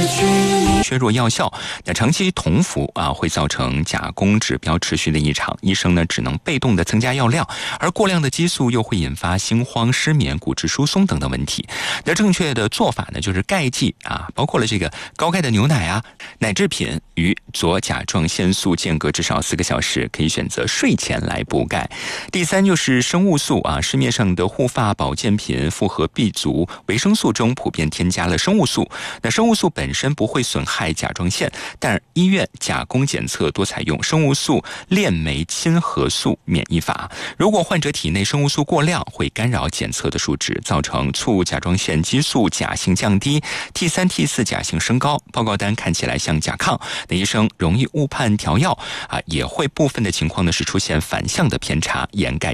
削弱药效。那长期同服会造成甲功指标持续的异常，医生呢只能被动的增加药量，而过量的激素又会引发心慌、失眠、骨质疏松等等问题。那正确的做法呢，就是钙剂包括了这个高钙的牛奶奶制品与左甲状腺素间隔至少4个小时，可以选择睡前来补钙。第三就是生物素市面上的护发保健品、复合 B 族维生素中普遍添加了生物素。那生物素本身不会损害甲状腺，但医院甲功检测多采用生物素链酶亲核素免疫法。如果患者体内生物素过量，会干扰检测的数值，造成促甲状腺激素钾性降低、T3、T4 钾性升高，报告单看起来像甲亢，那医生容易误判调药也会部分的情况呢是出现反向的偏差，掩盖